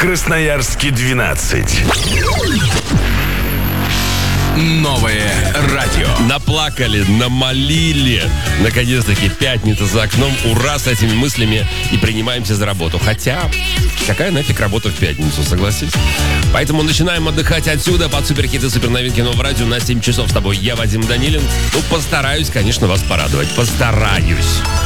Красноярске 12. Новое радио. Наплакали, намолили. Наконец-таки пятница за окном. Ура с этими мыслями. И принимаемся за работу. Хотя, какая нафиг работа в пятницу, согласись? Поэтому начинаем отдыхать отсюда под суперхиты, суперновинки Нового радио на 7 часов. С тобой я, Вадим Данилин. Постараюсь, конечно, вас порадовать. Постараюсь.